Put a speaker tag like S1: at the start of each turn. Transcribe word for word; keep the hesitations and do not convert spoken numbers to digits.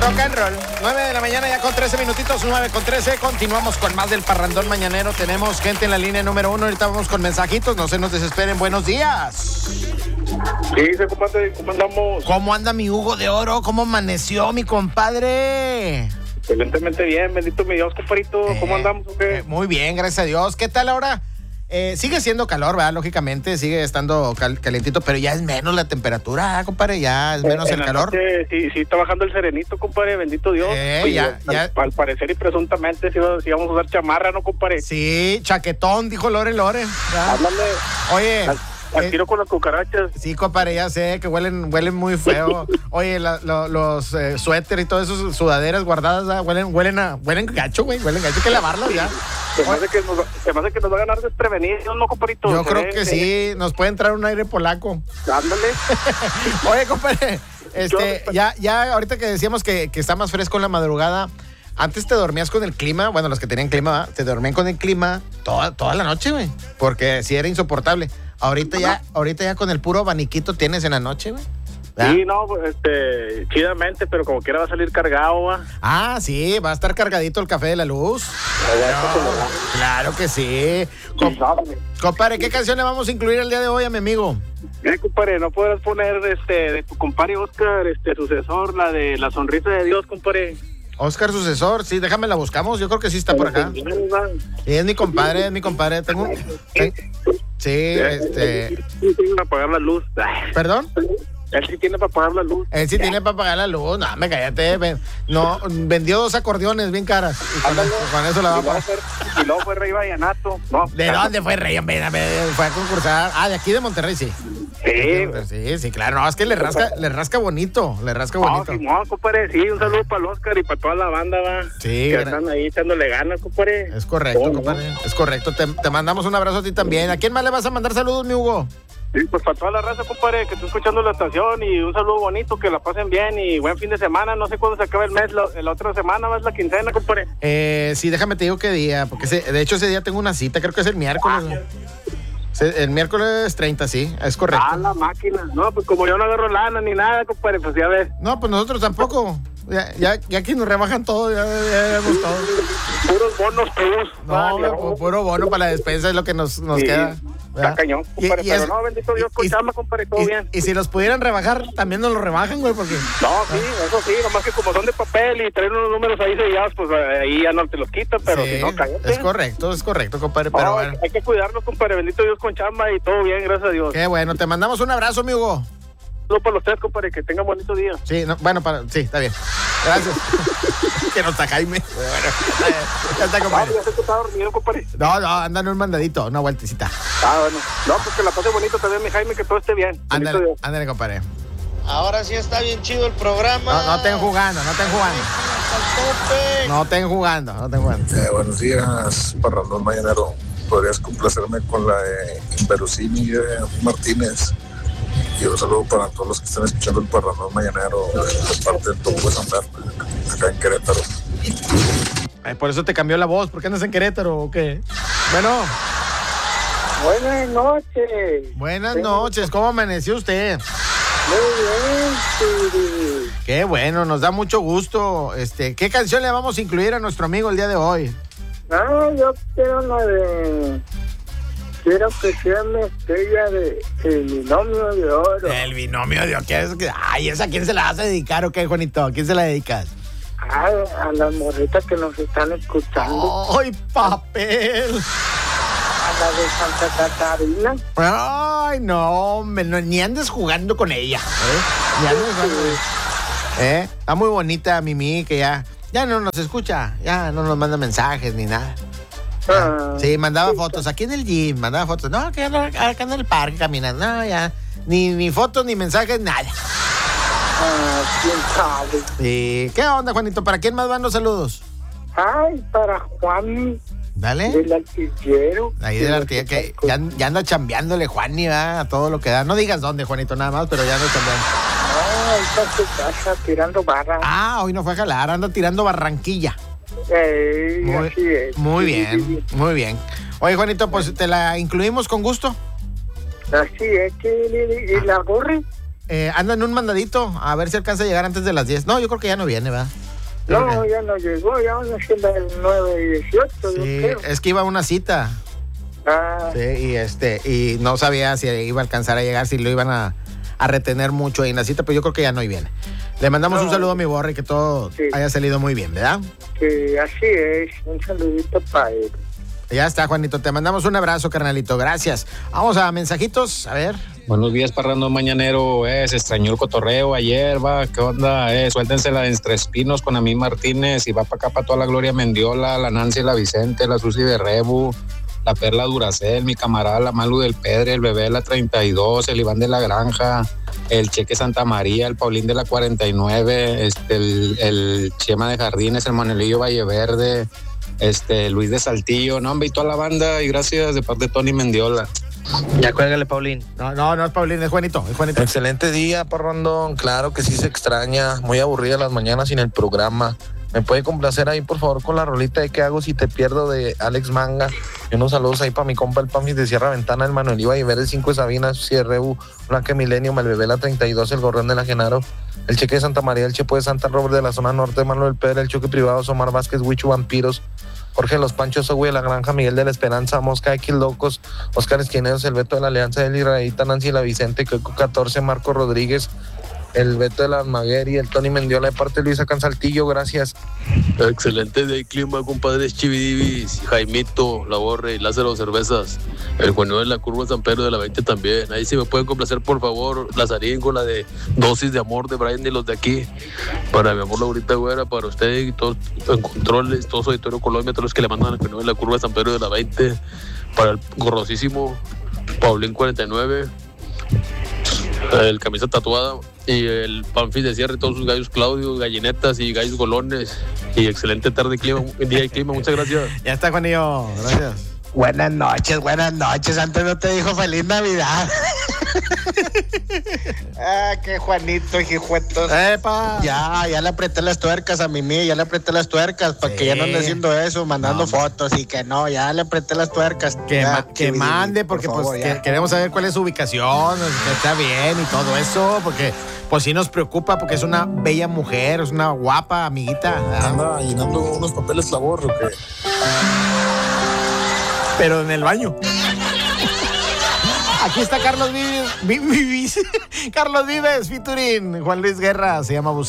S1: Rock and roll. nueve de la mañana ya con trece minutitos, nueve con trece. Continuamos con más del parrandón mañanero. Tenemos gente en la línea número uno. Ahorita vamos con mensajitos. No se nos desesperen. Buenos días.
S2: Sí, compadre, ¿cómo andamos?
S1: ¿Cómo anda mi Hugo de Oro? ¿Cómo amaneció mi compadre?
S2: Excelentemente bien, bendito mi Dios, compadrito. ¿Cómo
S1: Eh,
S2: andamos o qué?
S1: eh, muy bien, gracias a Dios. ¿Qué tal ahora? Eh, sigue siendo calor, ¿verdad? Lógicamente, sigue estando cal- calientito, pero ya es menos la temperatura, ¿eh, compadre? Ya es menos
S2: Eh,
S1: el
S2: en la
S1: calor.
S2: noche, sí, sí, está bajando el serenito, compadre, bendito Dios.
S1: Eh,
S2: Pues,
S1: ya,
S2: al,
S1: ya.
S2: al parecer y presuntamente sí, sí vamos a usar chamarra, ¿no, compadre?
S1: Sí, chaquetón, dijo Lore Lore. ¿verdad?
S2: Háblale
S1: Oye,
S2: al, al
S1: eh,
S2: tiro con las cucarachas.
S1: sí, compadre, ya sé que huelen, huelen muy feo. Oye, la, lo- los eh, suéter y todas esas sudaderas guardadas, ¿verdad? huelen, huelen a, huelen gacho, güey, huelen gacho, hay que lavarlas ya.
S2: Se me hace que nos, se me hace que nos va a ganar desprevenidos, ¿no, compadrito?
S1: Yo
S2: Se
S1: creo
S2: ve,
S1: que
S2: se
S1: sí, nos puede entrar un aire polaco.
S2: ve. Ándale.
S1: Oye, compadre, este,
S2: Yo-
S1: ya, ya ahorita que decíamos que, que está más fresco en la madrugada, antes te dormías con el clima, bueno, los que tenían clima, ¿verdad? Te dormían con el clima toda, toda la noche, güey, porque sí era insoportable. Ahorita ya, ahorita ya con el puro abaniquito tienes en la noche, güey. ¿verdad?
S2: Sí, no, pues, este, chidamente, pero como quiera va a salir cargado, va.
S1: Ah, sí, va a estar cargadito el café de la luz. Claro que sí. Com- compadre, ¿qué canción le vamos a incluir el día de hoy a mi amigo?
S2: Eh, compadre, no podrás poner este de tu compadre Oscar, este sucesor, la de La Sonrisa de Dios, compadre.
S1: Oscar Sucesor, sí, déjame la buscamos. Yo creo que sí está por acá. Sí, es mi compadre, es mi compadre. Tengo un- ten- Sí, este.
S2: Sí, tiene para pagar la luz.
S1: ¿Perdón?
S2: Él sí tiene para pagar la luz.
S1: Él sí tiene para pagar la luz. No, me cállate. ven- No, vendió dos acordeones bien caras. Y con,
S2: Ándale.
S1: eso, con eso la va a
S2: Y luego
S1: pagar.
S2: fue- Y luego fue Rey Vallenato. No,
S1: ¿De dónde fue Rey? Hombre, fue a concursar. Ah, de aquí de Monterrey, sí.
S2: Sí.
S1: Sí, sí, claro. No, es que le rasca, le rasca bonito. Le rasca
S2: No,
S1: bonito.
S2: Simón, compadre, sí, un saludo para el Oscar y para toda la banda, va.
S1: Sí,
S2: Que
S1: gra-
S2: están ahí echándole ganas, compadre.
S1: Es correcto,
S2: Oh,
S1: compadre. Es correcto. Te, te mandamos un abrazo a ti también. ¿A quién más le vas a mandar saludos, mi Hugo?
S2: Sí, pues para toda la raza, compadre, que está escuchando la estación y un saludo bonito, que la pasen bien y buen fin de semana. No sé cuándo se acaba el mes, la, la otra semana va es la quincena, compadre.
S1: Eh, sí, déjame te digo qué día, porque ese- de hecho ese día tengo una cita, creo que es el miércoles. Se- El miércoles treinta, sí, es correcto.
S2: Ah, la máquina. No, pues como yo no agarro lana ni nada, compadre, pues ya ves.
S1: No, pues nosotros tampoco. Ya, ya, ya aquí nos rebajan todo, ya, ya vemos todo.
S2: Puros bonos, todos.
S1: No, hombre, pu- puro bono para la despensa es lo que nos, nos
S2: Sí,
S1: queda.
S2: Está
S1: ¿verdad?
S2: cañón,
S1: Y-
S2: compadre.
S1: y
S2: Pero
S1: es-
S2: no, bendito Dios, con
S1: y-
S2: chamba, compadre, todo
S1: y,
S2: bien.
S1: y si los pudieran rebajar, también nos lo rebajan, güey, porque...
S2: No, sí, eso sí, nomás que como son de papel y traen unos números ahí sellados, pues eh, ahí ya no te los quitan, pero
S1: Sí,
S2: si no, cállate.
S1: es correcto, es correcto, compadre,
S2: No,
S1: pero
S2: hay,
S1: bueno.
S2: hay que cuidarnos, compadre, bendito Dios con chamba y todo bien, gracias a Dios.
S1: Qué bueno, te mandamos un abrazo, mi Hugo.
S2: Saludos para los tres, compadre, que tengan bonito día.
S1: Sí, no, bueno, para, sí, está bien. Gracias. Que no está Jaime. Bueno, ya está,
S2: Ah,
S1: compadre.
S2: ya sé que está dormido, compadre.
S1: No, no, andan un mandadito, una vueltecita.
S2: Ah, bueno. No, pues que la pase bonito también, mi Jaime, que todo esté bien. Bendito
S1: Ándale,
S2: Dios.
S1: ándale, compadre.
S3: Ahora sí está bien chido el programa.
S1: No, no estén jugando, no estén jugando. No estén jugando, no estén jugando.
S4: Eh, buenos días, Parrandón Mañanero. ¿Podrías complacerme con la de Inverosini de Martínez? Y un saludo para todos los que están escuchando el Parrandón Mañanero de parte de Topo de Sandar, acá en Querétaro.
S1: Ay, por eso te cambió la voz, ¿por qué andas en Querétaro o qué? Bueno,
S2: Buenas noches.
S1: buenas noches, ¿cómo amaneció usted?
S2: Muy bien, Siri.
S1: Qué bueno, nos da mucho gusto. Este, ¿qué canción le vamos a incluir a nuestro amigo el día de hoy?
S5: No, yo quiero la de... Quiero que sea mi estrella de El Binomio de Oro.
S1: El binomio de ¿qué es? Ay, ¿esa a quién se la vas a dedicar o qué, Juanito? ¿A quién se la dedicas?
S5: Ay, a las morritas que nos están escuchando.
S1: ¡Ay, papel!
S5: A la de Santa Catarina.
S1: Ay, no, hombre, no, ni andes jugando con ella. ¿eh? Ni andes jugando con ella. ¿Eh? Está muy bonita Mimi, que ya, ya no nos escucha, ya no nos manda mensajes ni nada.
S5: Ah,
S1: Sí, mandaba fotos aquí en el gym, mandaba fotos. No, que ando acá en el parque caminando. No, ya. Ni, ni fotos, ni mensajes, nada.
S5: ah, quién sabe.
S1: ¿Y qué onda, Juanito? ¿Para quién más van los saludos?
S5: Ay, para Juan
S1: Dale.
S5: del artillero.
S1: Ahí de la artilla, que ya, ya anda chambeándole Juani, ¿verdad? A todo lo que da. No digas dónde, Juanito, nada más, pero ya anda chambeando.
S5: No, ahí está en su casa tirando barra.
S1: Ah, hoy no fue a jalar, anda tirando Barranquilla.
S5: Ey,
S1: Muy,
S5: así es.
S1: muy
S5: Sí,
S1: bien,
S5: sí, sí.
S1: muy bien. Oye, Juanito, pues te la incluimos con gusto.
S5: Así es, que y la gorre.
S1: eh, anda en un mandadito, a ver si alcanza a llegar antes de las diez. No, yo creo que ya no viene, ¿verdad?
S5: No, ya no llegó, ya van a ser las nueve y dieciocho.
S1: Sí,
S5: yo creo.
S1: es que iba a una cita.
S5: Ah,
S1: Sí, y este, y no sabía si iba a alcanzar a llegar, si lo iban a, a retener mucho ahí en la cita, pero yo creo que ya no hoy viene. Le mandamos
S5: No.
S1: un saludo a mi Borre, que todo
S5: Sí.
S1: haya salido muy bien, ¿verdad?
S5: que así es. Un saludito para él.
S1: Ya está, Juanito, te mandamos un abrazo, carnalito, gracias. Vamos a mensajitos, a ver.
S6: Buenos días, Parrando Mañanero. Eh, se extrañó el cotorreo ayer, va. ¿Qué onda? Eh, suéltense la de Entre Espinos con Amí Martínez y va para acá para toda la Gloria Mendiola, la Nancy, la Vicente, la Susi de Rebu, la Perla Duracel, mi camarada, la Malu del Pedre, el Bebé de la treinta y dos, el Iván de la Granja, el Cheque Santa María, el Paulín de la cuarenta y nueve, este, el, el Chema de Jardines, el Manuelillo Valleverde, este, Luis de Saltillo, no, hombre, y toda la banda, y gracias de parte de Tony Mendiola.
S7: Ya cuélgale, Paulín.
S1: No, no, no es Paulín, es Juanito, es Juanito.
S8: Excelente día, Parrandón. Claro que sí se extraña. Muy aburrida las mañanas sin el programa. ¿Me puede complacer ahí, por favor, con la rolita de ¿Qué hago si te pierdo? De Alex Manga? Y unos saludos ahí para mi compa, el Pamis de Sierra Ventana, el Manuel Iba y ver el cinco de Sabinas, Cierrebu, Blanca Millennium, el Bebé la treinta y dos, el Gorrión de la Genaro, el Cheque de Santa María, el Chepo de Santa Robert de la zona norte, Manuel Pedro, el Choque Privado, Omar Vázquez, Huichu Vampiros, Jorge Los Panchos, Ogüe de la Granja, Miguel de la Esperanza, Mosca X Locos, Oscar Esquineros, el Beto de la Alianza, el Israelita, Nancy la Vicente, Coco catorce, Marco Rodríguez, el Beto de la Almaguer y el Tony Mendiola de parte de Luisa Cansaltillo, gracias.
S9: Excelente de clima, compadres Chividivis, Jaimito, La Borre y Lázaro Cervezas. El Juanito de la Curva San Pedro de la veinte también. Ahí sí me pueden complacer, por favor, Lazarín con la de Dosis de Amor de Brian y los de aquí. Para mi amor Laurita Güera, para usted y todos en controles, todos Auditorio Colombia, todos los que le mandan al Juanito de la Curva San Pedro de la veinte. Para el gorrosísimo Paulín cuarenta y nueve. El Camisa Tatuada y el Panfis de Cierre, todos sus gallos Claudios, gallinetas y gallos golones. Y excelente tarde clima, día y clima, muchas gracias.
S1: Ya está, Juanillo, gracias.
S7: Buenas noches, buenas noches. Antes no te dijo feliz Navidad. Ah, qué Juanito, hijuetos.
S1: ¡Epa!
S7: Ya, ya le apreté las tuercas a Mimi, ya le apreté las tuercas para
S1: Sí.
S7: que ya no ande haciendo eso, mandando
S1: No,
S7: fotos y que no, ya le apreté las tuercas.
S1: Que,
S7: Ya,
S1: ma- que
S7: Chividili,
S1: mande,
S7: por
S1: porque
S7: favor,
S1: pues
S7: ya.
S1: que- queremos saber cuál es su ubicación, que está bien y todo eso, porque pues sí nos preocupa, porque es una bella mujer, es una guapa amiguita, ¿verdad?
S4: Anda llenando unos papeles labor o qué.
S1: Pero en el baño. Aquí está Carlos Vives, Vi- Vives, Carlos Vives, featuring Juan Luis Guerra, se llama Bus-